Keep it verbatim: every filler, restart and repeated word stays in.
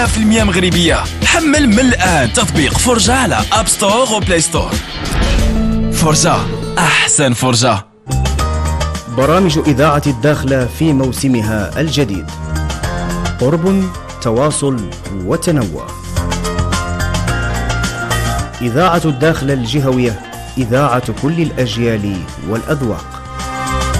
في المية مغربية. حمل من الآن تطبيق فرجة على أب ستور وبلاي ستور. فرجة، أحسن فرجة. برامج إذاعة الداخلة في موسمها الجديد. قرب، تواصل وتنوع. إذاعة الداخلة الجهوية، إذاعة كل الأجيال والأذواق.